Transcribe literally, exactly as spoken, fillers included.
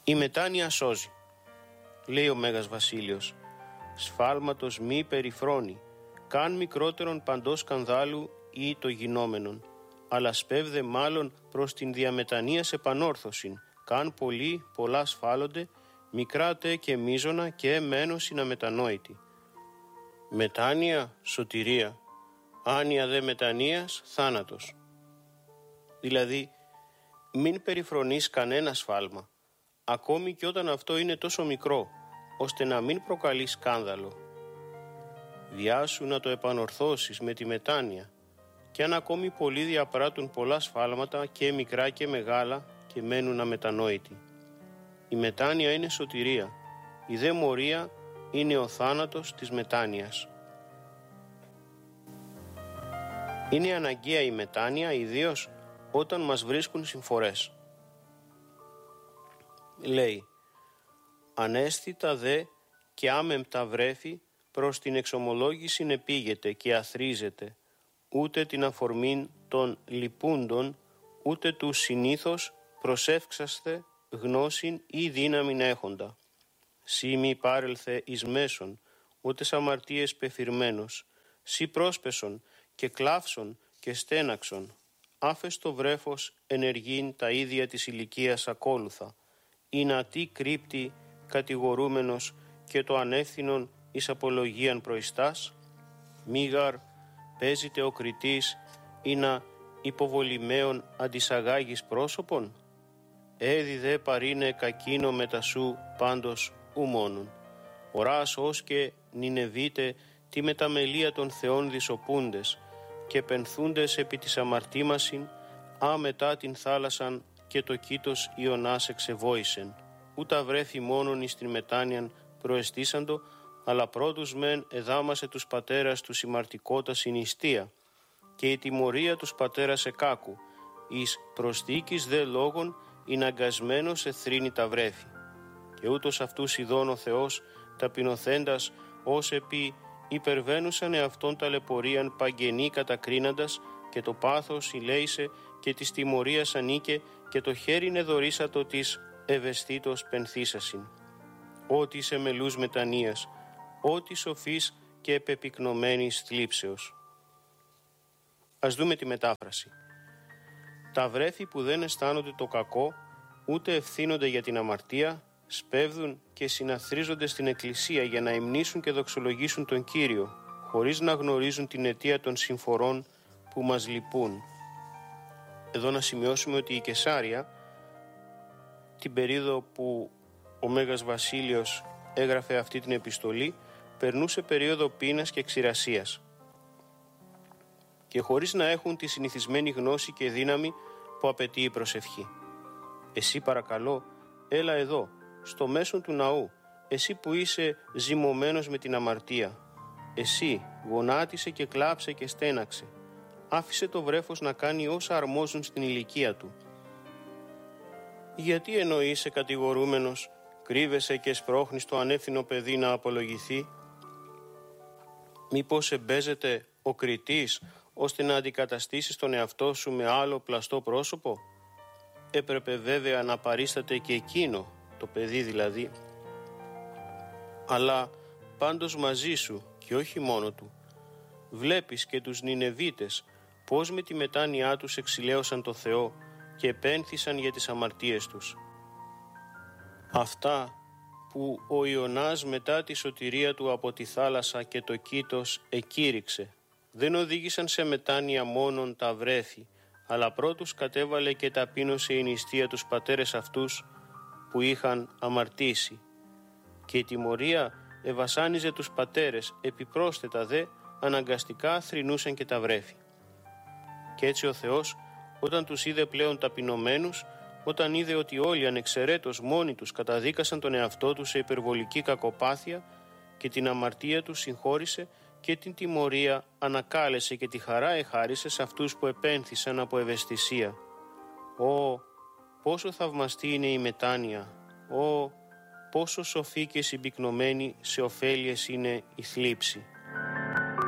Η μετάνοια σώζει, λέει ο Μέγας Βασίλειος. Σφάλματος μη περιφρόνει, καν μικρότερον παντός σκανδάλου ή το γινόμενον, αλλά σπέβδε μάλλον προς την διαμετανοίας επανόρθωσιν, καν πολλοί πολλά σφάλονται, μικρά τε και μείζωνα και μένωσιν αμετανόητη. Μετάνοια, σωτηρία, άνοια δε μετανοίας, θάνατος. Δηλαδή, μην περιφρονείς κανένα σφάλμα, ακόμη και όταν αυτό είναι τόσο μικρό, ώστε να μην προκαλεί σκάνδαλο. Βιάσου να το επανορθώσεις με τη μετάνοια, και αν ακόμη πολλοί διαπράττουν πολλά σφάλματα και μικρά και μεγάλα και μένουν αμετανόητοι. Η μετάνοια είναι σωτηρία, η δε μορία είναι ο θάνατος της μετάνοιας. Είναι αναγκαία η μετάνοια, ιδίως όταν μας βρίσκουν συμφορές. Λέει, αναίσθητα δε και άμεμπτα βρέφη προς την εξομολόγηση επήγεται και αθρίζεται, ούτε την αφορμήν των λυπούντων, ούτε του συνήθως προσεύξαστε γνώσιν ή δύναμην έχοντα. Σύ μη πάρελθε εις μέσον, ούτε σ' αμαρτίες πεφυρμένος, σύ πρόσπεσον και κλάψον και στέναξον, άφες το βρέφος ενεργήν τα ίδια της ηλικίας ακόλουθα, ή να τι κρύπτει κατηγορούμενος και το ανεύθυνον εις απολογίαν προϊστάς, μίγαρ παίζεται ο κριτής ή να υποβολημαίων αντισαγάγεις πρόσωπον, έδι δε παρήνε κακίνο μετα σου πάντως ου μόνον. Οράς ως και νινεβείτε τη μεταμελία των θεών δυσοπούντες και πενθούντες επί της αμαρτήμασιν, α μετά την θάλασσαν και το κήτος Ιωνάς εξεβόησεν. Ούτα βρέφη μόνον εις την μετάνοιαν προεστήσαντο, αλλά πρώτους μεν εδάμασε τους πατέρας τους ημαρτικότα συνιστία και η τιμωρία τους πατέρας εκάκου, εις προσθήκης δε λόγων είναι αγκασμένος εθρύνει τα βρέφη. Και ούτως αυτούς ειδών ο Θεός ταπεινωθέντας ως επί υπερβαίνουσαν εαυτόν ταλαιπωρίαν παγγενή κατακρίναντας και το πάθος ηλέησε και της τιμωρίας ανήκε και το χέριν εδωρήσατο της ευαισθήτως πενθήσασιν. Ό,τι σε μελούς μετανοίας, ό,τι σοφής και επεπυκνωμένης θλίψεως. Ας δούμε τη μετάφραση. Τα βρέφη που δεν αισθάνονται το κακό, ούτε ευθύνονται για την αμαρτία, σπέβδουν και συναθρίζονται στην Εκκλησία για να υμνήσουν και δοξολογήσουν τον Κύριο, χωρίς να γνωρίζουν την αιτία των συμφορών που μας λυπούν. Εδώ να σημειώσουμε ότι η Κεσάρια, την περίοδο που ο Μέγας Βασίλειος έγραφε αυτή την επιστολή, περνούσε περίοδο πείνας και ξηρασίας. Και χωρίς να έχουν τη συνηθισμένη γνώση και δύναμη που απαιτεί η προσευχή. Εσύ παρακαλώ, έλα εδώ, στο μέσον του ναού, εσύ που είσαι ζυμωμένος με την αμαρτία. Εσύ γονάτισε και κλάψε και στέναξε. Άφησε το βρέφος να κάνει όσα αρμόζουν στην ηλικία του. Γιατί ενώ είσαι κατηγορούμενος, κρύβεσαι και σπρώχνεις το ανεύθυνο παιδί να απολογηθεί? Μήπως εμπέζεται ο κριτής ώστε να αντικαταστήσεις τον εαυτό σου με άλλο πλαστό πρόσωπο? Έπρεπε βέβαια να παρίσταται και εκείνο, το παιδί δηλαδή, αλλά πάντως μαζί σου και όχι μόνο του. Βλέπεις και τους Νινεβίτες πώς με τη μετάνοιά τους εξηλαίωσαν το Θεό και επένθησαν για τις αμαρτίες τους. Αυτά που ο Ιωνάς μετά τη σωτηρία του από τη θάλασσα και το κήτος εκήρυξε, δεν οδήγησαν σε μετάνοια μόνον τα βρέφη, αλλά πρώτους κατέβαλε και ταπείνωσε η νηστεία τους πατέρες αυτούς που είχαν αμαρτήσει. Και η τιμωρία ευασάνιζε τους πατέρες, επιπρόσθετα δε αναγκαστικά θρηνούσαν και τα βρέφη. Και έτσι ο Θεός, όταν τους είδε πλέον ταπεινωμένους, όταν είδε ότι όλοι ανεξαιρέτως μόνοι τους καταδίκασαν τον εαυτό τους σε υπερβολική κακοπάθεια και την αμαρτία τους συγχώρησε και την τιμωρία ανακάλεσε και τη χαρά εχάρισε σε αυτούς που επένθησαν από ευαισθησία. Ω, πόσο θαυμαστή είναι η μετάνοια! Ω, πόσο σοφή και συμπυκνωμένη σε ωφέλειες είναι η θλίψη!